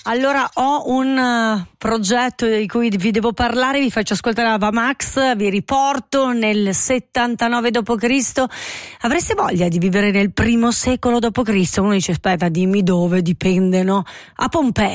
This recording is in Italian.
Allora ho un progetto di cui vi devo parlare, vi faccio ascoltare Ava Max, vi riporto nel 79 d.C. Avreste voglia di vivere nel primo secolo d.C.? Uno dice aspetta, dimmi dove, dipende, no? A Pompei.